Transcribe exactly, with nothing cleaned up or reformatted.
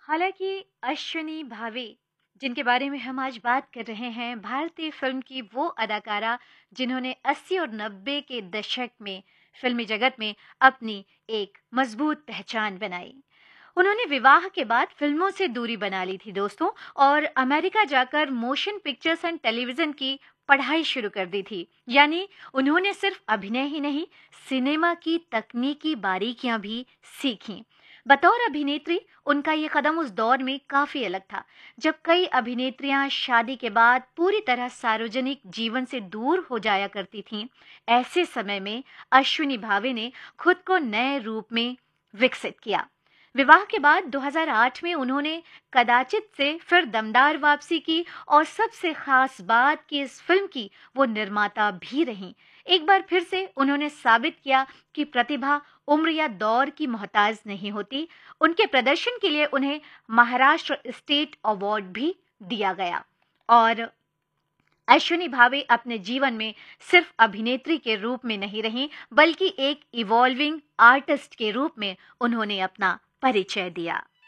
हालाँकि अश्विनी भावे, जिनके बारे में हम आज बात कर रहे हैं, भारतीय फ़िल्म की वो अदाकारा जिन्होंने अस्सी और नब्बे के दशक में फ़िल्मी जगत में अपनी एक मज़बूत पहचान बनाई। उन्होंने विवाह के बाद फ़िल्मों से दूरी बना ली थी दोस्तों और अमेरिका जाकर मोशन पिक्चर्स एंड टेलीविज़न की पढ़ाई शुरू कर दी थी। यानी उन्होंने सिर्फ़ अभिनय ही नहीं, सिनेमा की तकनीकी बारीकियाँ भी सीखीं। बतौर अभिनेत्री उनका ये कदम उस दौर में काफी अलग था, जब कई अभिनेत्रियां शादी के बाद पूरी तरह सार्वजनिक जीवन से दूर हो जाया करती थीं। ऐसे समय में अश्विनी भावे ने खुद को नए रूप में विकसित किया। विवाह के बाद दो हज़ार आठ में उन्होंने कदाचित से फिर दमदार वापसी की और सबसे खास बात कि इस फिल्म की वो निर्माता भी रहीं। एक बार फिर से उन्होंने साबित किया कि प्रतिभा उम्र या दौर की मोहताज नहीं होती। उनके प्रदर्शन के लिए उन्हें महाराष्ट्र स्टेट अवार्ड भी दिया गया। और अश्विनी भावे अपने जीवन में सिर्फ अभिनेत्री के रूप में नहीं रहीं, बल्कि एक इवॉल्विंग आर्टिस्ट के रूप में उन्होंने अपना परिचय दिया।